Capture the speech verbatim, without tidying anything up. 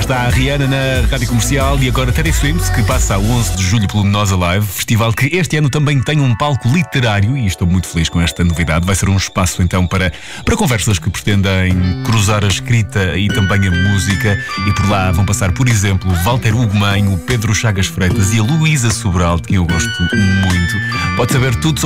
está a Rihanna na Rádio Comercial e agora Teddy Swims, que passa a onze de julho pelo Nós Alive, festival que este ano também tem um palco literário e estou muito feliz com esta novidade. Vai ser um espaço então para, para conversas que pretendem cruzar a escrita e também a música, e por lá vão passar, por exemplo, Walter Hugo Mainho, o Pedro Chagas Freitas e a Luísa Sobral, de quem eu gosto muito. Pode saber tudo sobre